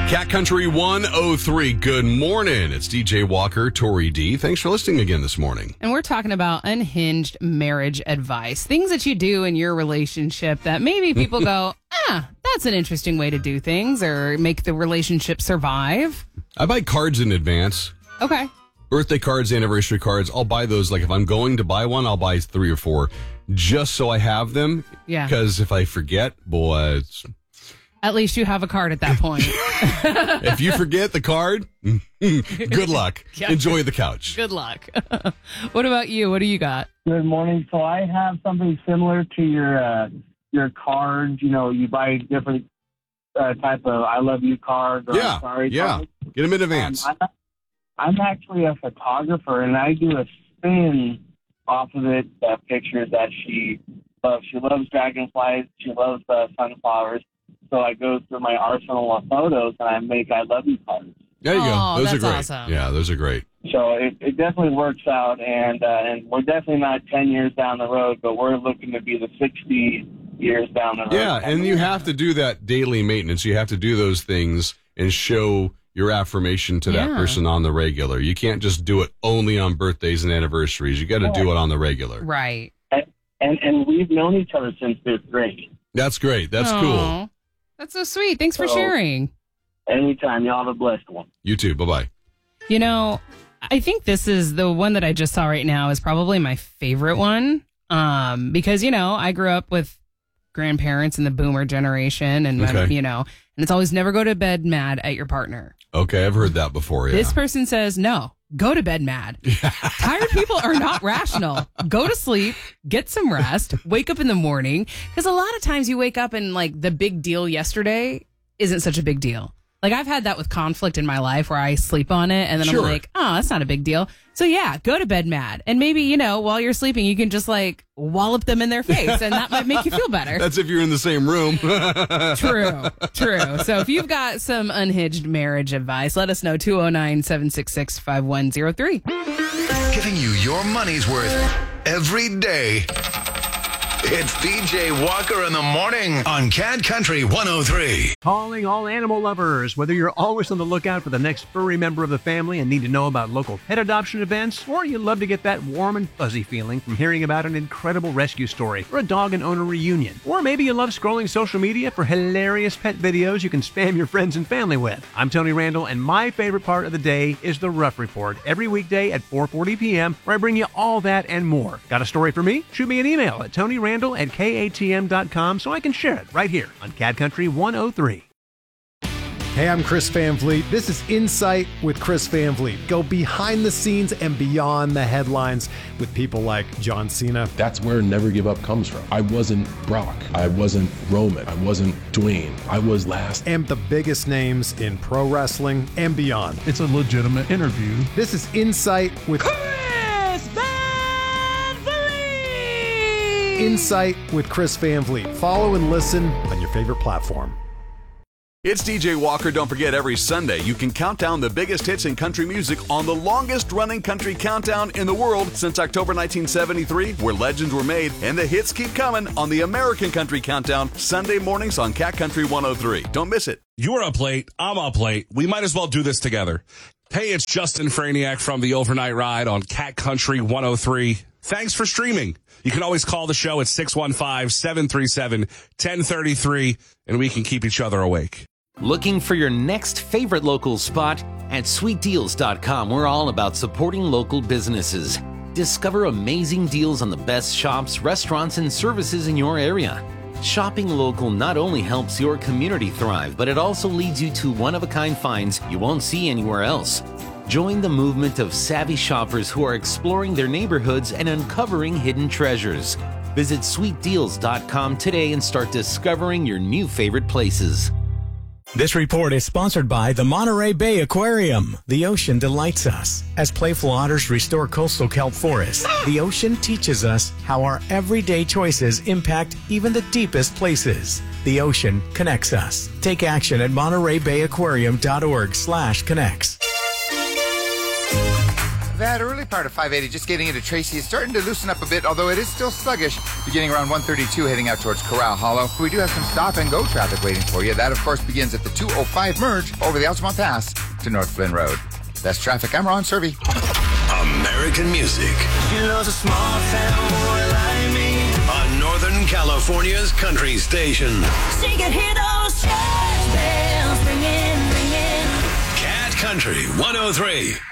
Cat Country 103. Good morning. It's DJ Walker, Tori D. Thanks for listening again this morning. And we're talking about unhinged marriage advice. Things that you do in your relationship that maybe people go, that's an interesting way to do things or make the relationship survive. I buy cards in advance. Okay. Birthday cards, anniversary cards. I'll buy those. Like if I'm going to buy one, I'll buy 3 or 4 just so I have them. Yeah. Because if I forget, boy, it's... At least you have a card at that point. If you forget the card, good luck. Yeah. Enjoy the couch. Good luck. What about you? What do you got? Good morning. So I have something similar to your cards. You know, you buy different type of I love you cards or I'm sorry cards. Get them in advance. I'm actually a photographer, and I do a spin off of it, pictures that she loves. She loves dragonflies. She loves sunflowers. So I go through my arsenal of photos, and I make I love you cards. There you go. Those that's are great. Awesome. Yeah, those are great. So it definitely works out, and we're definitely not 10 years down the road, but we're looking to be the 60 years down the road. Yeah, and you have to do that daily maintenance. You have to do those things and show your affirmation to that person on the regular. You can't just do it only on birthdays and anniversaries. You got to do it on the regular. Right. And we've known each other since 5th grade. That's great. That's cool. That's so sweet. Thanks for sharing. Anytime. Y'all have a blessed one. You too. Bye-bye. You know, I think this is the one that I just saw right now is probably my favorite one. Because, you know, I grew up with grandparents in the boomer generation and, and it's always never go to bed mad at your partner. Okay. I've heard that before. Yeah. This person says, no, go to bed mad. Tired people are not rational. Go to sleep, get some rest, wake up in the morning. Because a lot of times you wake up and like the big deal yesterday isn't such a big deal. Like I've had that with conflict in my life where I sleep on it and then I'm like, oh, that's not a big deal. So yeah, go to bed mad. And maybe, you know, while you're sleeping, you can just like wallop them in their face and that might make you feel better. That's if you're in the same room. True. So if you've got some unhinged marriage advice, let us know 209-766-5103. Giving you your money's worth every day. It's DJ Walker in the morning on Cat Country 103. Calling all animal lovers. Whether you're always on the lookout for the next furry member of the family and need to know about local pet adoption events, or you love to get that warm and fuzzy feeling from hearing about an incredible rescue story or a dog and owner reunion, or maybe you love scrolling social media for hilarious pet videos you can spam your friends and family with. I'm Tony Randall, and my favorite part of the day is the Rough Report every weekday at 4:40 p.m. where I bring you all that and more. Got a story for me? Shoot me an email at TonyRandall@KATM.com so I can share it right here on Cat Country 103. Hey, I'm Chris Van Vliet. This is Insight with Chris Van Vliet. Go behind the scenes and beyond the headlines with people like John Cena. That's where Never Give Up comes from. I wasn't Brock. I wasn't Roman. I wasn't Dwayne. I was last. And the biggest names in pro wrestling and beyond. It's a legitimate interview. This is Insight with Chris Van Vliet. Insight with Chris Van Vliet. Follow and listen on your favorite platform. It's DJ Walker. Don't forget, every Sunday you can count down the biggest hits in country music on the longest-running country countdown in the world since October 1973, where legends were made, and the hits keep coming on the American Country Countdown, Sunday mornings on Cat Country 103. Don't miss it. You're up late. I'm up late. We might as well do this together. Hey, it's Justin Franiak from the Overnight Ride on Cat Country 103. Thanks for streaming. You can always call the show at 615-737-1033, and we can keep each other awake. Looking for your next favorite local spot? At sweetdeals.com, we're all about supporting local businesses. Discover amazing deals on the best shops, restaurants, and services in your area. Shopping local not only helps your community thrive, but it also leads you to one-of-a-kind finds you won't see anywhere else. Join the movement of savvy shoppers who are exploring their neighborhoods and uncovering hidden treasures. Visit sweetdeals.com today and start discovering your new favorite places. This report is sponsored by the Monterey Bay Aquarium. The ocean delights us. As playful otters restore coastal kelp forests, the ocean teaches us how our everyday choices impact even the deepest places. The ocean connects us. Take action at MontereyBayAquarium.org/connects. That early part of 580, just getting into Tracy, is starting to loosen up a bit, although it is still sluggish, beginning around 132 heading out towards Corral Hollow. We do have some stop-and-go traffic waiting for you. That, of course, begins at the 205 merge over the Altamont Pass to North Flynn Road. That's traffic. I'm Ron Servey. American music. She loves a small town boy like me. On Northern California's country station. She can hear those church bells ringing, ringing. Cat Country 103.